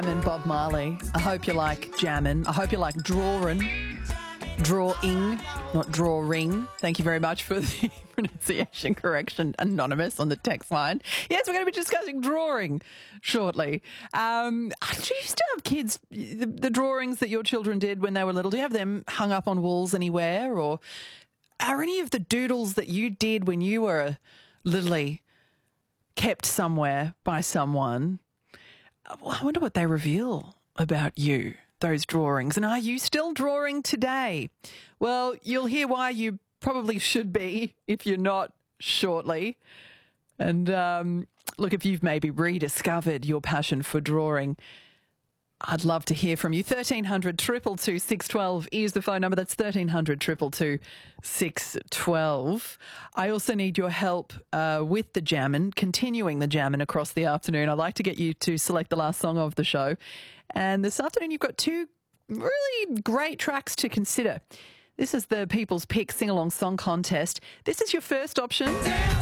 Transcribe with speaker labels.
Speaker 1: And Bob Marley. I hope you like jammin'. I hope you like drawing, not drawing. Thank you very much for the pronunciation correction, Anonymous, on the text line. Yes, we're going to be discussing drawing shortly. Do you still have kids, the drawings that your children did when they were little, do you have them hung up on walls anywhere? Or are any of the doodles that you did when you were littly kept somewhere by someone? I wonder what they reveal about you, those drawings. And are you still drawing today? Well, you'll hear why you probably should be if you're not shortly. And look, if you've maybe rediscovered your passion for drawing, I'd love to hear from you. 1300 222 612 is the phone number. That's 1300 222 612. I also need your help with the jammin', continuing the jammin' across the afternoon. I'd like to get you to select the last song of the show. And this afternoon you've got two really great tracks to consider. This is the People's Pick Sing-Along Song Contest. This is your first option.